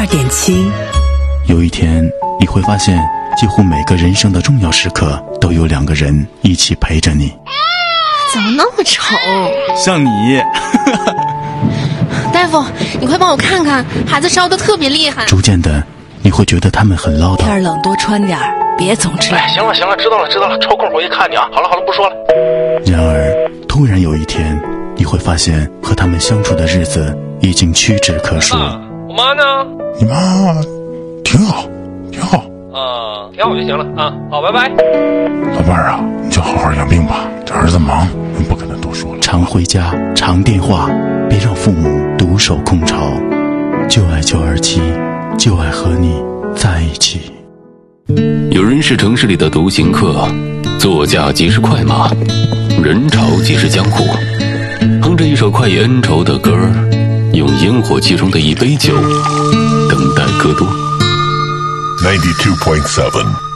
92.7。 有一天你会发现，几乎每个人生的重要时刻都有两个人一起陪着你。 怎么那么丑？ 像你。 大夫，你快帮我看看，孩子烧得特别厉害。 逐渐的你会觉得他们很唠叨。 天冷多穿点，别总吃。 行了，知道了，抽空回去看你啊。好了，不说了。 然而突然有一天，你会发现和他们相处的日子已经屈指可数。 我妈呢？ 你妈挺好。 挺好就行了啊。好，拜拜。 老伴儿啊，你就好好养病吧，这儿子忙，你不跟他多说了。 常回家，常电话，别让父母独守空巢。就爱927，就爱和你在一起。 有人是城市里的独行客，座驾即是快马，人潮即是江湖。哼着一首快意恩仇的歌，用烟火气中的一杯酒，等待戈多。 92.7